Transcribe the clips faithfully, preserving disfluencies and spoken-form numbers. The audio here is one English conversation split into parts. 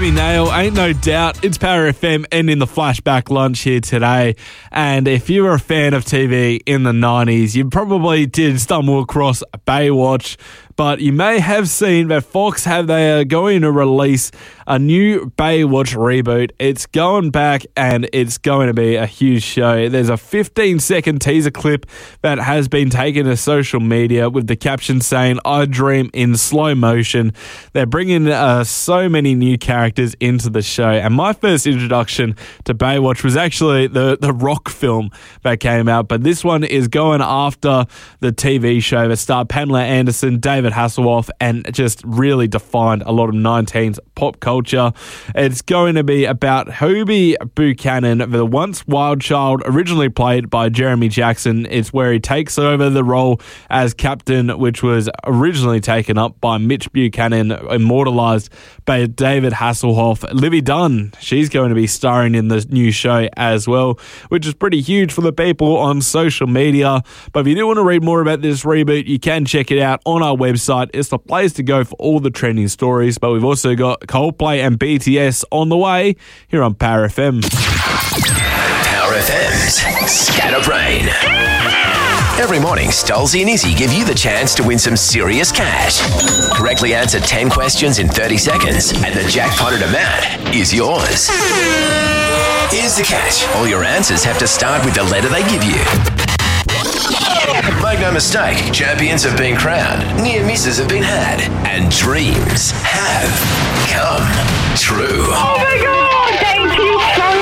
Jimmy Nail, ain't no doubt. It's Power F M ending the flashback lunch here today. And if you were a fan of T V in the nineties, you probably did stumble across Baywatch. But you may have seen that Fox have they are going to release a new Baywatch reboot. It's going back and it's going to be a huge show. There's a fifteen second teaser clip that has been taken to social media with the caption saying, "I dream in slow motion." They're bringing uh, so many new characters into the show. And my first introduction to Baywatch was actually the, the Rock film that came out. But this one is going after the T V show that starred Pamela Anderson, David Hasselhoff, and just really defined a lot of nineteens pop culture. It's going to be about Hobie Buchanan, the once wild child, originally played by Jeremy Jackson. It's where he takes over the role as captain, which was originally taken up by Mitch Buchanan, immortalised by David Hasselhoff. Livy Dunn, she's going to be starring in the new show as well, which is pretty huge for the people on social media. But if you do want to read more about this reboot, you can check it out on our website. It's the place to go for all the trending stories. But we've also got Coldplay and B T S on the way here on Power F M. Power F M's Scatterbrain. Every morning, Stolzy and Izzy give you the chance to win some serious cash. Correctly answer ten questions in thirty seconds, and the jackpotted amount is yours. Here's the catch. All your answers have to start with the letter they give you. Make no mistake, champions have been crowned, near misses have been had, and dreams have come true. Oh my God, thank you so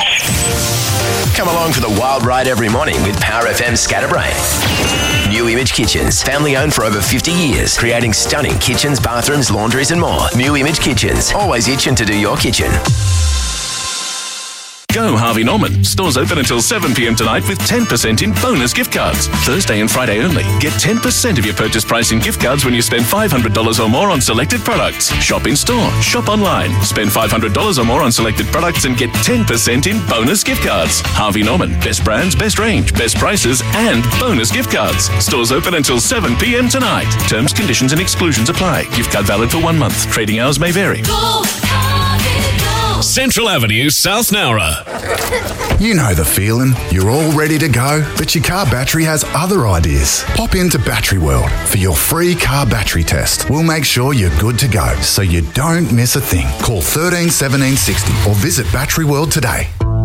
much. Come along for the wild ride every morning with Power F M Scatterbrain. New Image Kitchens, family owned for over fifty years, creating stunning kitchens, bathrooms, laundries and more. New Image Kitchens, always itching to do your kitchen. Go Harvey Norman. Stores open until seven p.m. tonight with ten percent in bonus gift cards. Thursday and Friday only. Get ten percent of your purchase price in gift cards when you spend five hundred dollars or more on selected products. Shop in store. Shop online. Spend five hundred dollars or more on selected products and get ten percent in bonus gift cards. Harvey Norman. Best brands, best range, best prices and bonus gift cards. Stores open until seven p.m. tonight. Terms, conditions and exclusions apply. Gift card valid for one month. Trading hours may vary. Go, Harvey, go. Central Avenue, South Nowra. You know the feeling. You're all ready to go, but your car battery has other ideas. Pop into Battery World for your free car battery test. We'll make sure you're good to go, so you don't miss a thing. Call one three one seven six zero or visit Battery World today.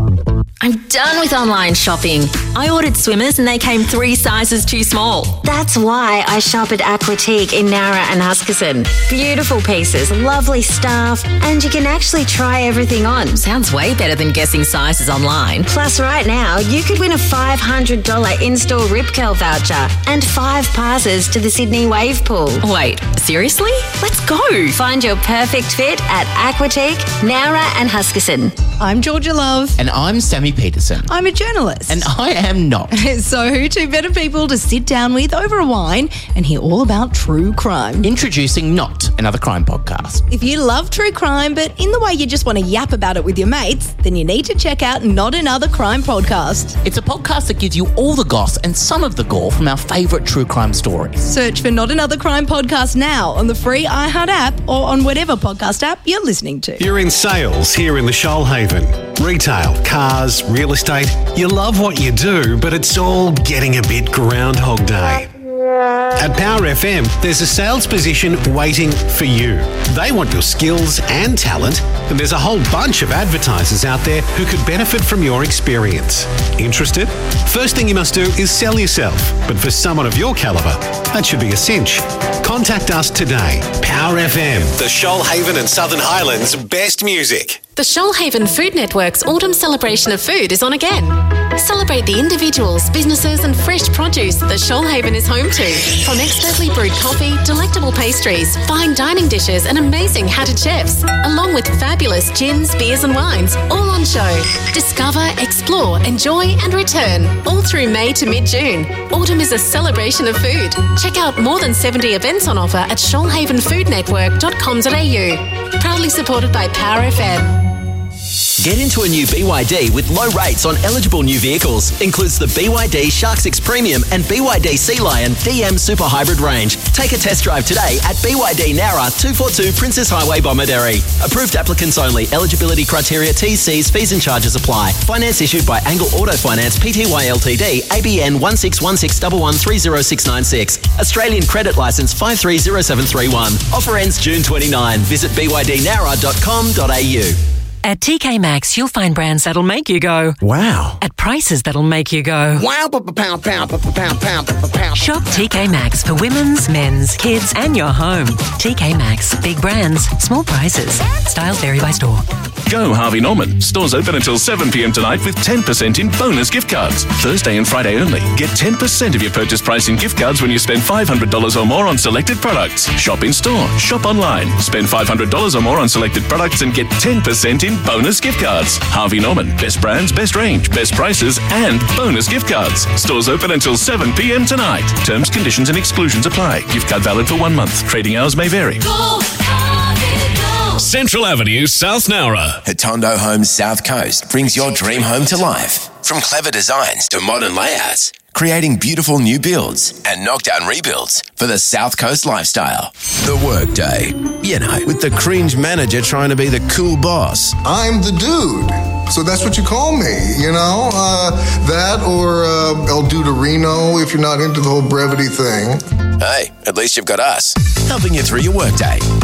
I'm done with online shopping. I ordered swimmers and they came three sizes too small. That's why I shop at Aquatique in Nowra and Huskisson. Beautiful pieces, lovely staff, and you can actually try everything on. Sounds way better than guessing sizes online. Plus, right now, you could win a five hundred dollars in-store Rip Curl voucher and five passes to the Sydney Wave Pool. Wait, seriously? Let's go. Find your perfect fit at Aquatique, Nowra and Huskisson. I'm Georgia Love. And I'm Sammy Peterson. I'm a journalist. And I am not. So who two better people to sit down with over a wine and hear all about true crime? Introducing Not Another Crime podcast. If you love true crime, but in the way you just want to yap about it with your mates, then you need to check out Not Another Crime podcast. It's a podcast that gives you all the goss and some of the gore from our favourite true crime stories. Search for Not Another Crime podcast now on the free iHeart app or on whatever podcast app you're listening to. You're in sales here in the Shoalhaven. Retail, cars, real estate. You love what you do, but it's all getting a bit Groundhog Day. At Power F M, there's a sales position waiting for you. They want your skills and talent, and there's a whole bunch of advertisers out there who could benefit from your experience. Interested? First thing you must do is sell yourself, but for someone of your calibre, that should be a cinch. Contact us today. Power F M, the Shoalhaven and Southern Highlands' best music. The Shoalhaven Food Network's Autumn Celebration of Food is on again. Celebrate the individuals, businesses and fresh produce that Shoalhaven is home to. From expertly brewed coffee, delectable pastries, fine dining dishes and amazing hatted chefs, along with fabulous gins, beers and wines, all on show. Discover, explore, enjoy and return, all through May to mid-June. Autumn is a celebration of food. Check out more than seventy events on offer at shoalhaven food network dot com dot a u. Proudly supported by Power F M. Get into a new B Y D with low rates on eligible new vehicles. Includes the B Y D Shark six Premium and B Y D Sea Lion D M Super Hybrid range. Take a test drive today at B Y D Nowra two forty-two Princess Highway, Bomaderry. Approved applicants only. Eligibility criteria, T's, C's, fees and charges apply. Finance issued by Angle Auto Finance Pty Ltd, A B N one six one six one one three zero six nine six. Australian credit licence five three zero seven three one. Offer ends June twenty-ninth. Visit b y d nowra dot com dot a u. At T K Maxx, you'll find brands that'll make you go, wow. At prices that'll make you go, wow. Pound, pound, pound, pound, pound, pound. Shop T K Maxx for women's, men's, kids, and your home. T K Maxx. Big brands, small prices. Styles vary by store. Go Harvey Norman. Stores open until seven p.m. tonight with ten percent in bonus gift cards. Thursday and Friday only. Get ten percent of your purchase price in gift cards when you spend five hundred dollars or more on selected products. Shop in store. Shop online. Spend five hundred dollars or more on selected products and get ten percent in bonus gift cards. Harvey Norman. Best brands, best range, best prices, and bonus gift cards. Stores open until seven p.m. tonight. Terms, conditions, and exclusions apply. Gift card valid for one month. Trading hours may vary. Go, Harvey, go. Central Avenue, South Nowra. Hatondo Homes South Coast brings your dream home to life. From clever designs to modern layouts, creating beautiful new builds and knockdown rebuilds for the South Coast lifestyle. The Workday. You know, with the cringe manager trying to be the cool boss. I'm the dude. So that's what you call me, you know? Uh, that or uh, El Duderino if you're not into the whole brevity thing. Hey, at least you've got us, helping you through your workday.